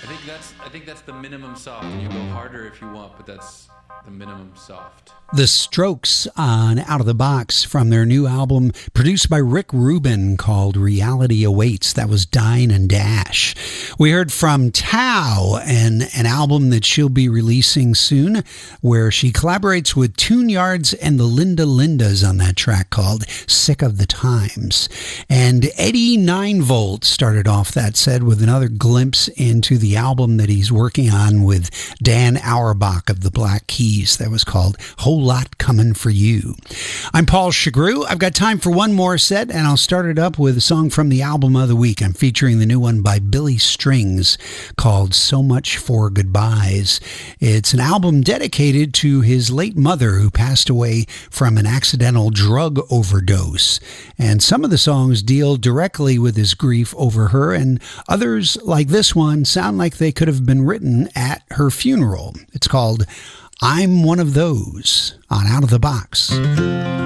I think that's the minimum soft. You go harder if you want, but that's the minimum soft. The Strokes on Out of the Box from their new album produced by Rick Rubin called Reality Awaits. That was Dine and Dash. We heard from Tao and an album that she'll be releasing soon where she collaborates with Tune Yards and the Linda Lindas on that track called Sick of the Times. And Eddie 9V started off that set with another glimpse into the album that he's working on with Dan Auerbach of the Black Keys. That was called Whole Lot Coming for You. I'm Paul Chagru. I've got time for one more set, and I'll start it up with a song from the album of the week. I'm featuring the new one by Billy Strings called So Much for Goodbyes. It's an album dedicated to his late mother who passed away from an accidental drug overdose. And some of the songs deal directly with his grief over her, and others, like this one, sound like they could have been written at her funeral. It's called I'm One of Those on Out of the Box.